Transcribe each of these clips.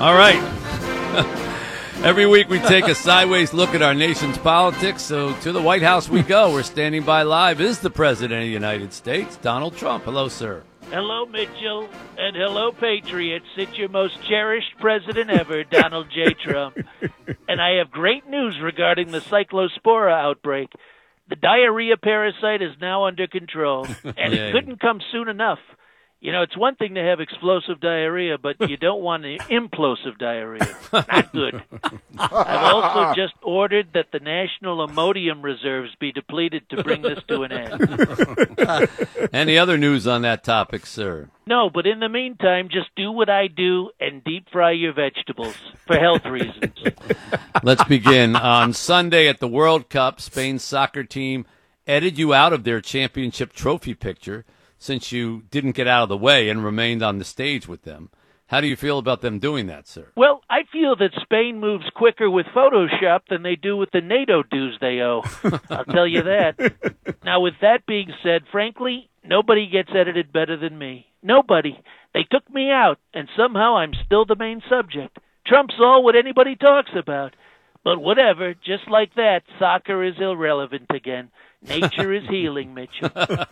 All right. Every week we take a sideways look at our nation's politics, so to the White House we go. We're standing by live is the President of the United States, Donald Trump. Hello, sir. Hello, Mitchell, and hello, Patriots. It's your most cherished president ever, Donald J. Trump. And I have great news regarding the Cyclospora outbreak. The diarrhea parasite is now under control, and it couldn't come soon enough. You know, it's one thing to have explosive diarrhea, but you don't want implosive diarrhea. Not good. I've also just ordered that the national Imodium reserves be depleted to bring this to an end. Any other news on that topic, sir? No, but in the meantime, just do what I do and deep fry your vegetables for health reasons. Let's begin. On Sunday at the World Cup, Spain's soccer team edited you out of their championship trophy picture since you didn't get out of the way and remained on the stage with them. How do you feel about them doing that, sir? Well, I feel that Spain moves quicker with Photoshop than they do with the NATO dues they owe. I'll tell you that. Now, with that being said, frankly, nobody gets edited better than me. Nobody. They took me out, and somehow I'm still the main subject. Trump's all what anybody talks about. But whatever, just like that, soccer is irrelevant again. Nature is healing, Mitchell.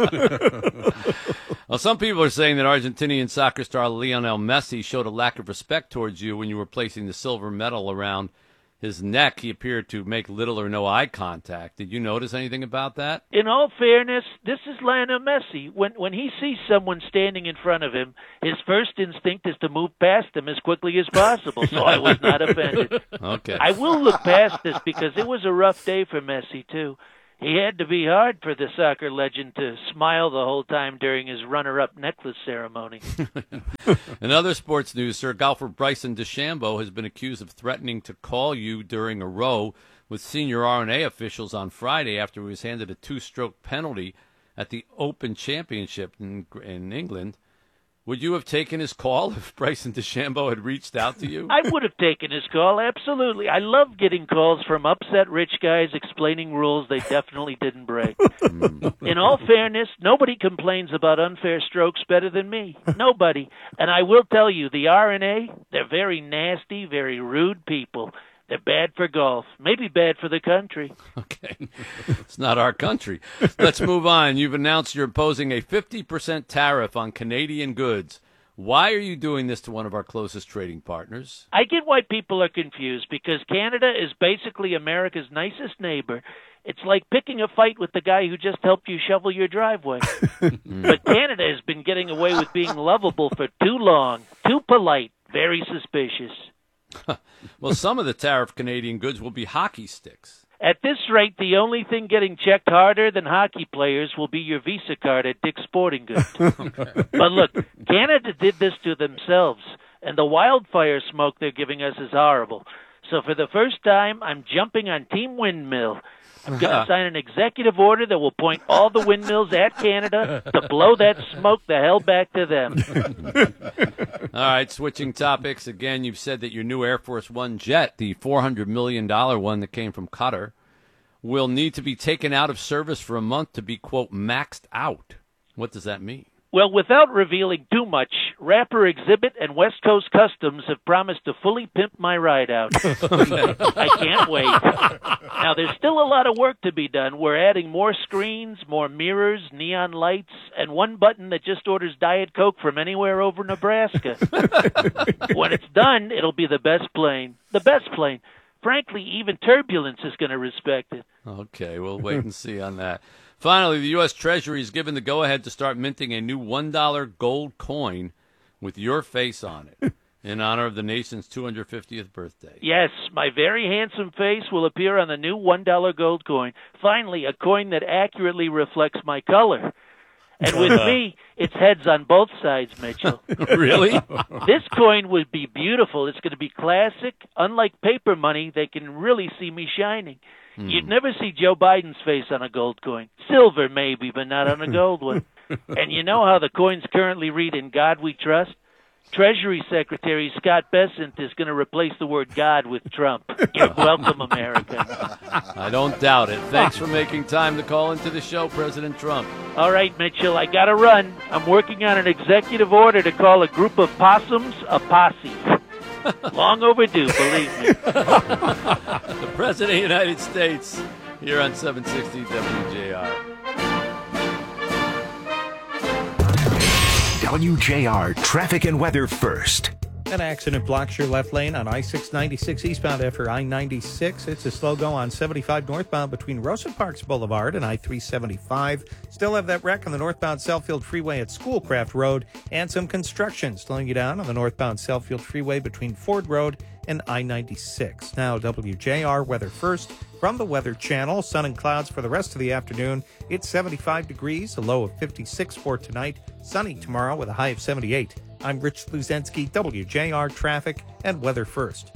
Well, some people are saying that Argentinian soccer star Lionel Messi showed a lack of respect towards you when you were placing the silver medal around his neck. He appeared to make little or no eye contact. Did you notice anything about that? In all fairness, this is Lionel Messi. When he sees someone standing in front of him, his first instinct is to move past them as quickly as possible, so I was not offended. Okay. I will look past this because it was a rough day for Messi, too. He had to be hard for the soccer legend to smile the whole time during his runner-up necklace ceremony. In other sports news, sir, golfer Bryson DeChambeau has been accused of threatening to call you during a row with senior R&A officials on Friday after he was handed a 2-stroke penalty at the Open Championship in England. Would you have taken his call if Bryson DeChambeau had reached out to you? I would have taken his call, absolutely. I love getting calls from upset rich guys explaining rules they definitely didn't break. In all fairness, nobody complains about unfair strokes better than me. Nobody. And I will tell you, the R&A, they're very nasty, very rude people. They're bad for golf, maybe bad for the country. Okay. It's not our country. Let's move on. You've announced you're imposing a 50% tariff on Canadian goods. Why are you doing this to one of our closest trading partners? I get why people are confused, because Canada is basically America's nicest neighbor. It's like picking a fight with the guy who just helped you shovel your driveway. But Canada has been getting away with being lovable for too long, too polite, very suspicious. Well, some of the tariff Canadian goods will be hockey sticks. At this rate, the only thing getting checked harder than hockey players will be your Visa card at Dick's Sporting Goods. But look, Canada did this to themselves, and the wildfire smoke they're giving us is horrible. So for the first time, I'm jumping on Team Windmill. I'm going to sign an executive order that will point all the windmills at Canada to blow that smoke the hell back to them. All right, switching topics. Again, you've said that your new Air Force One jet, the $400 million one that came from Qatar, will need to be taken out of service for a month to be, quote, maxed out. What does that mean? Well, without revealing too much, Rapper Exhibit and West Coast Customs have promised to fully pimp my ride out. I can't wait. Now, there's still a lot of work to be done. We're adding more screens, more mirrors, neon lights, and one button that just orders Diet Coke from anywhere over Nebraska. When it's done, it'll be the best plane. The best plane. Frankly, even turbulence is going to respect it. Okay, we'll wait and see on that. Finally, the U.S. Treasury has given the go-ahead to start minting a new $1 gold coin with your face on it in honor of the nation's 250th birthday. Yes, my very handsome face will appear on the new $1 gold coin. Finally, a coin that accurately reflects my color. And with me, it's heads on both sides, Mitchell. Really? This coin would be beautiful. It's going to be classic. Unlike paper money, they can really see me shining. You'd never see Joe Biden's face on a gold coin. Silver, maybe, but not on a gold one. And you know how the coins currently read, "In God We Trust"? Treasury Secretary Scott Bessent is going to replace the word God with Trump. You're welcome, America. I don't doubt it. Thanks for making time to call into the show, President Trump. All right, Mitchell, I got to run. I'm working on an executive order to call a group of possums a posse. Long overdue, believe me. The President of the United States here on 760 WJR. WJR traffic and weather first. An accident blocks your left lane on I-696 eastbound after I-96. It's a slow go on 75 northbound between Rosa Parks Boulevard and I-375. Still have that wreck on the northbound Southfield Freeway at Schoolcraft Road, and some construction slowing you down on the northbound Southfield Freeway between Ford Road and I-96. Now WJR weather first from the Weather Channel. Sun and clouds for the rest of the afternoon. It's 75 degrees, a low of 56 for tonight. Sunny tomorrow with a high of 78. I'm Rich Luzensky, WJR Traffic and Weather First.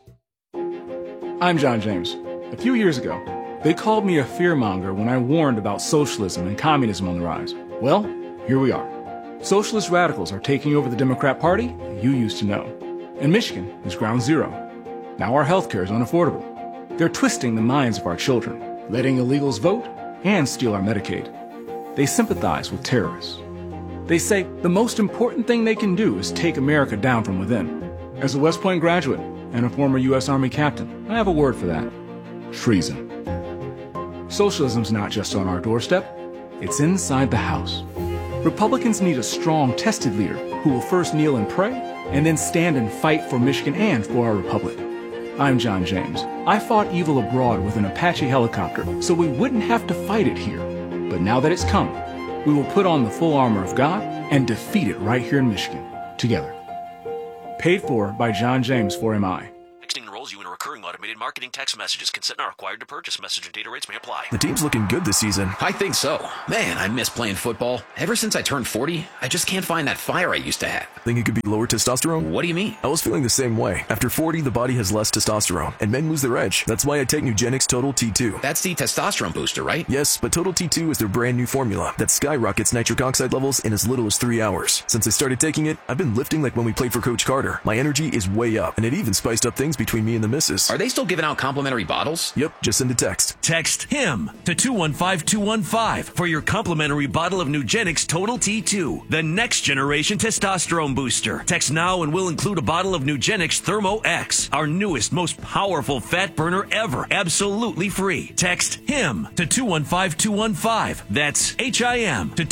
I'm John James. A few years ago, they called me a fearmonger when I warned about socialism and communism on the rise. Well, here we are. Socialist radicals are taking over the Democrat Party you used to know. And Michigan is ground zero. Now our health care is unaffordable. They're twisting the minds of our children, letting illegals vote and steal our Medicaid. They sympathize with terrorists. They say the most important thing they can do is take America down from within. As a West Point graduate and a former U.S. Army captain, I have a word for that. Treason. Socialism's not just on our doorstep, it's inside the house. Republicans need a strong, tested leader who will first kneel and pray, and then stand and fight for Michigan and for our republic. I'm John James. I fought evil abroad with an Apache helicopter so we wouldn't have to fight it here. But now that it's come, we will put on the full armor of God and defeat it right here in Michigan, together. Paid for by John James for MI. Texting enrolls you in a recurring automated marketing text messages. Consent not required to purchase. Message and data rates may apply. The team's looking good this season. I think so. Man, I miss playing football. Ever since I turned 40, I just can't find that fire I used to have. Think it could be lower testosterone? What do you mean? I was feeling the same way. After 40, the body has less testosterone, and men lose their edge. That's why I take Nugenix Total T2. That's the testosterone booster, right? Yes, but Total T2 is their brand new formula that skyrockets nitric oxide levels in as little as 3 hours. Since I started taking it, I've been lifting like when we played for Coach Carter. My energy is way up, and it even spiced up things between me and the missus. Are they still giving out complimentary bottles? Yep, just send a text. Text HIM to 215-215 for your complimentary bottle of Nugenix Total T2, the next generation testosterone booster. Text now and we'll include a bottle of Nugenix Thermo X, our newest, most powerful fat burner ever, absolutely free. Text HIM to 215-215. That's HIM to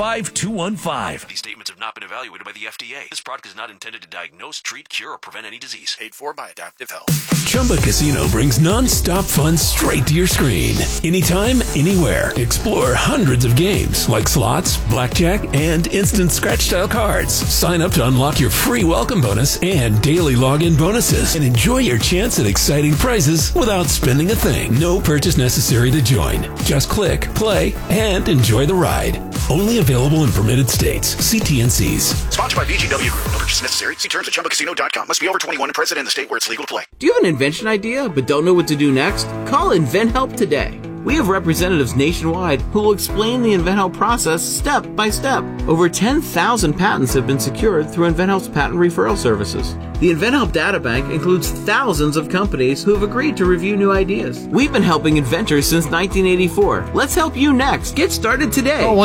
215-215. These statements have not been evaluated by the FDA. This product is not intended to diagnose, treat, cure, or prevent any disease. Paid for by Adaptive Health. Chumba Casino brings non-stop fun straight to your screen. Anytime, anywhere. Explore hundreds of games like slots, blackjack, and instant scratch-style cards. Sign up to unlock your free welcome bonus and daily login bonuses. And enjoy your chance at exciting prizes without spending a thing. No purchase necessary to join. Just click, play, and enjoy the ride. Only available in permitted states. See TNCs. Sponsored by VGW Group. No purchase necessary. See terms at ChumbaCasino.com. Must be over 21 and present in the state where it's legal to play. Do you have an invention idea but don't know what to do next? Call InventHelp today. We have representatives nationwide who will explain the InventHelp process step by step. Over 10,000 patents have been secured through InventHelp's patent referral services. The InventHelp data bank includes thousands of companies who have agreed to review new ideas. We've been helping inventors since 1984. Let's help you next. Get started today. Call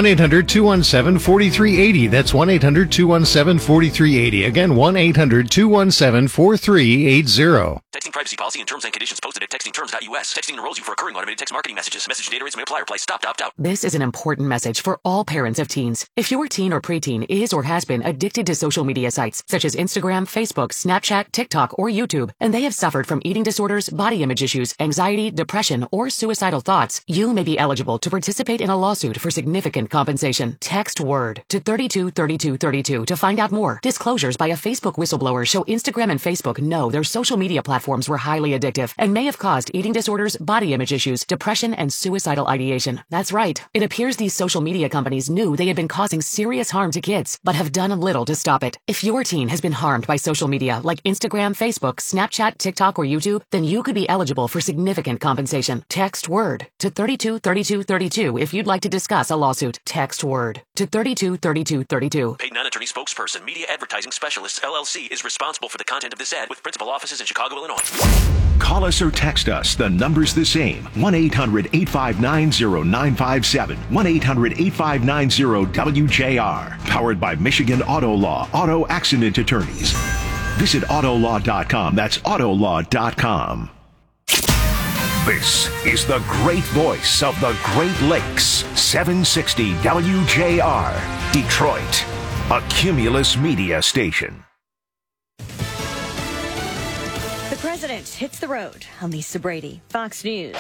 1-800-217-4380. That's 1-800-217-4380. Again, 1-800-217-4380. Texting privacy policy and terms and conditions posted at textingterms.us. Texting enrolls you for recurring automated text marketing messages. Message data rates may apply. Reply stop to opt out. This is an important message for all parents of teens. If your teen or preteen is or has been addicted to social media sites such as Instagram, Facebook, Snapchat, TikTok, or YouTube, and they have suffered from eating disorders, body image issues, anxiety, depression, or suicidal thoughts, you may be eligible to participate in a lawsuit for significant compensation. Text WORD to 323232 to find out more. Disclosures by a Facebook whistleblower show Instagram and Facebook know their social media platforms were highly addictive and may have caused eating disorders, body image issues, depression, and suicidal ideation. That's right. It appears these social media companies knew they had been causing serious harm to kids, but have done little to stop it. If your teen has been harmed by social media like Instagram, Facebook, Snapchat, TikTok, or YouTube, then you could be eligible for significant compensation. Text WORD to 323232 if you'd like to discuss a lawsuit. Text WORD to 323232. Paid non-attorney spokesperson, Media Advertising Specialists, LLC, is responsible for the content of this ad with principal offices in Chicago, Illinois. Call us or text us. The number's the same. 1-800-859-0957. 1-800-859-WJR. Powered by Michigan Auto Law, Auto Accident Attorneys. Visit Autolaw.com. That's Autolaw.com. This is the great voice of the Great Lakes. 760 WJR, Detroit, a Cumulus media station. The president hits the road. I'm Lisa Brady, Fox News.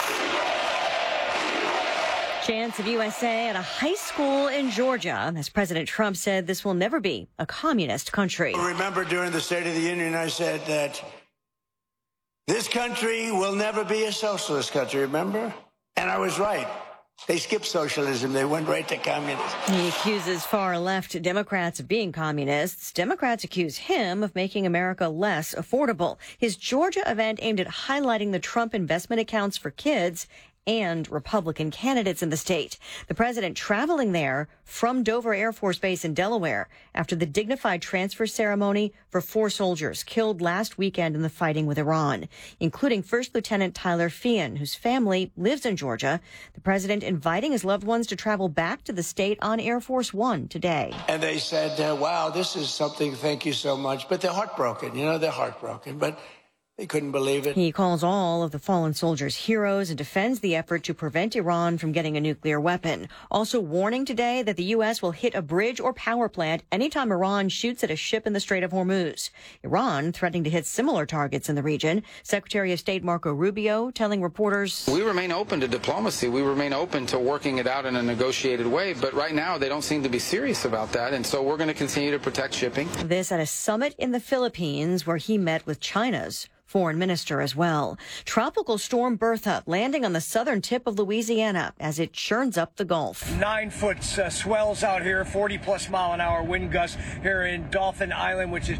Chants of USA at a high school in Georgia, as President Trump said this will never be a communist country. Remember during the State of the Union, I said that this country will never be a socialist country, remember? And I was right. They skipped socialism. They went right to communism. He accuses far-left Democrats of being communists. Democrats accuse him of making America less affordable. His Georgia event aimed at highlighting the Trump investment accounts for kids and Republican candidates in the state. The president traveling there from Dover Air Force Base in Delaware after the dignified transfer ceremony for 4 soldiers killed last weekend in the fighting with Iran, including First Lieutenant Tyler Feehan, whose family lives in Georgia. The president inviting his loved ones to travel back to the state on Air Force One today. And they said, wow, this is something, thank you so much. But they're heartbroken. They're heartbroken. But they couldn't believe it. He calls all of the fallen soldiers heroes and defends the effort to prevent Iran from getting a nuclear weapon. Also warning today that the U.S. will hit a bridge or power plant anytime Iran shoots at a ship in the Strait of Hormuz. Iran threatening to hit similar targets in the region. Secretary of State Marco Rubio telling reporters, "We remain open to diplomacy. We remain open to working it out in a negotiated way. But right now, they don't seem to be serious about that. And so we're going to continue to protect shipping." This at a summit in the Philippines where he met with China's foreign minister as well. Tropical storm Bertha landing on the southern tip of Louisiana as it churns up the Gulf. 9-foot swells out here, 40-plus mile-an-hour wind gusts here in Dauphin Island, which is